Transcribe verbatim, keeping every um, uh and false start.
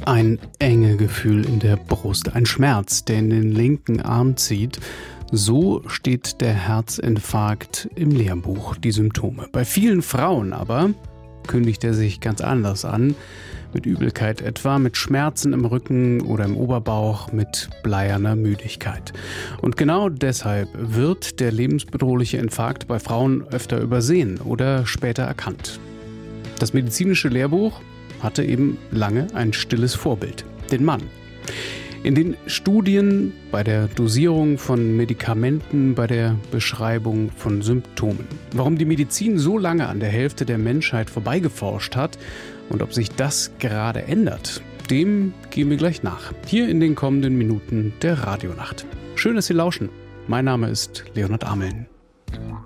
Ein enge Gefühl in der Brust, ein Schmerz, der in den linken Arm zieht. So steht der Herzinfarkt im Lehrbuch, die Symptome. Bei vielen Frauen aber kündigt er sich ganz anders an. Mit Übelkeit etwa, mit Schmerzen im Rücken oder im Oberbauch, mit bleierner Müdigkeit. Und genau deshalb wird der lebensbedrohliche Infarkt bei Frauen öfter übersehen oder später erkannt. Das medizinische Lehrbuch hatte eben lange ein stilles Vorbild, den Mann. In den Studien, bei der Dosierung von Medikamenten, bei der Beschreibung von Symptomen. Warum die Medizin so lange an der Hälfte der Menschheit vorbeigeforscht hat und ob sich das gerade ändert, dem gehen wir gleich nach. Hier in den kommenden Minuten der Radionacht. Schön, dass Sie lauschen. Mein Name ist Leonhard Ameln.